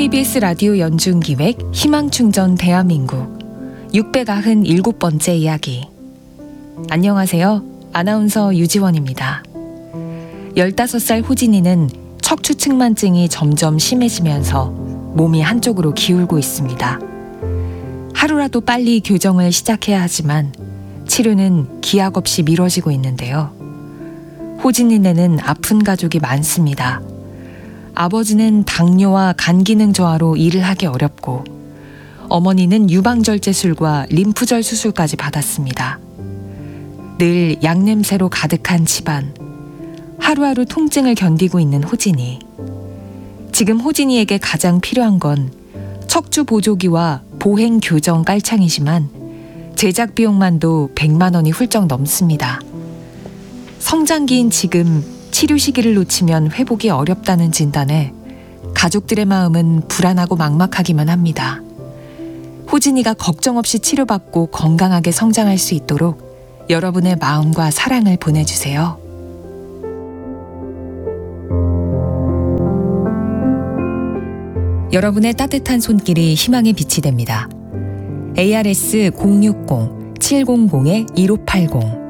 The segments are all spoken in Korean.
KBS 라디오 연중기획 희망충전 대한민국 697번째 이야기. 안녕하세요. 아나운서 유지원입니다. 15살 호진이는 척추측만증이 점점 심해지면서 몸이 한쪽으로 기울고 있습니다. 하루라도 빨리 교정을 시작해야 하지만 치료는 기약 없이 미뤄지고 있는데요. 호진이네는 아픈 가족이 많습니다. 아버지는 당뇨와 간 기능 저하로 일을 하기 어렵고 어머니는 유방절제술과 림프절 수술까지 받았습니다. 늘 양냄새로 가득한 집안. 하루하루 통증을 견디고 있는 호진이. 지금 호진이에게 가장 필요한 건 척추 보조기와 보행 교정 깔창이지만 제작 비용만도 100만 원이 훌쩍 넘습니다. 성장기인 지금 치료 시기를 놓치면 회복이 어렵다는 진단에 가족들의 마음은 불안하고 막막하기만 합니다. 호진이가 걱정 없이 치료받고 건강하게 성장할 수 있도록 여러분의 마음과 사랑을 보내주세요. 여러분의 따뜻한 손길이 희망의 빛이 됩니다. ARS 060-700-1580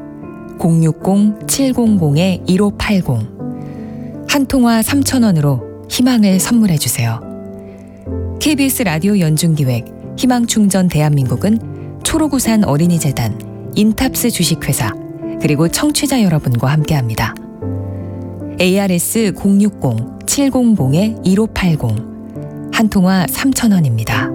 060-700-1580 한 통화 3,000원으로 희망을 선물해 주세요. KBS 라디오 연중기획 희망충전 대한민국은 초록우산 어린이재단, 인탑스 주식회사, 그리고 청취자 여러분과 함께합니다. ARS 060-700-1580 한 통화 3,000원입니다.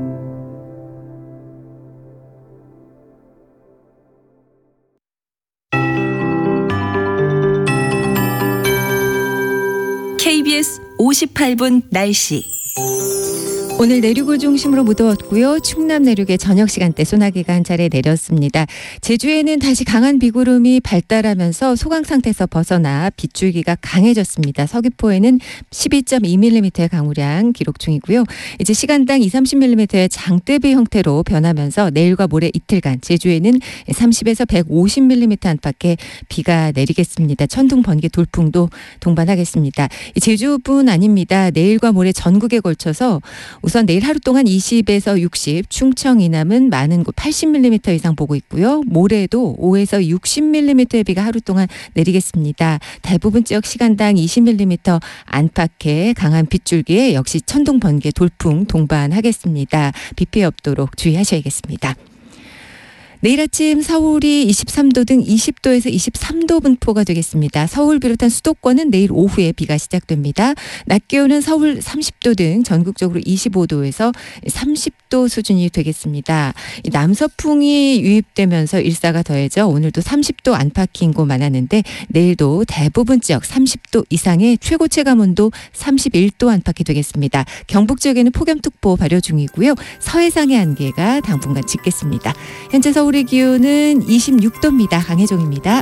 KBS 58분 날씨. 오늘 내륙을 중심으로 무더웠고요. 충남 내륙의 저녁 시간대 소나기가 한 차례 내렸습니다. 제주에는 다시 강한 비구름이 발달하면서 소강 상태에서 벗어나 빗줄기가 강해졌습니다. 서귀포에는 12.2mm의 강우량 기록 중이고요. 이제 시간당 20-30mm의 장대비 형태로 변하면서 내일과 모레 이틀간 제주에는 30에서 150mm 안팎의 비가 내리겠습니다. 천둥, 번개, 돌풍도 동반하겠습니다. 제주뿐 아닙니다. 내일과 모레 전국에 걸쳐서 우선 내일 하루 동안 20에서 60, 충청 이남은 많은 곳 80mm 이상 보고 있고요. 모레도 5에서 60mm의 비가 하루 동안 내리겠습니다. 대부분 지역 시간당 20mm 안팎의 강한 빗줄기에 역시 천둥, 번개, 돌풍 동반하겠습니다. 비 피해 없도록 주의하셔야겠습니다. 내일 아침 서울이 23도 등 20도에서 23도 분포가 되겠습니다. 서울 비롯한 수도권은 내일 오후에 비가 시작됩니다. 낮 기온은 서울 30도 등 전국적으로 25도에서 30도 수준이 되겠습니다. 남서풍이 유입되면서 일사가 더해져 오늘도 30도 안팎인 곳 많았는데 내일도 대부분 지역 30도 이상의 최고 체감온도 31도 안팎이 되겠습니다. 경북 지역에는 폭염특보 발효 중이고요. 서해상의 안개가 당분간 짙겠습니다. 현재 서울의 기온은 26도입니다. 강혜종입니다.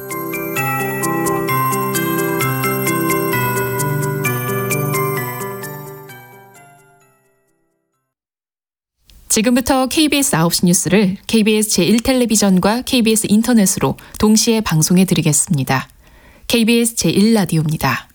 지금부터 KBS 9시 뉴스를 KBS 제1텔레비전과 KBS 인터넷으로 동시에 방송해 드리겠습니다. KBS 제1라디오입니다.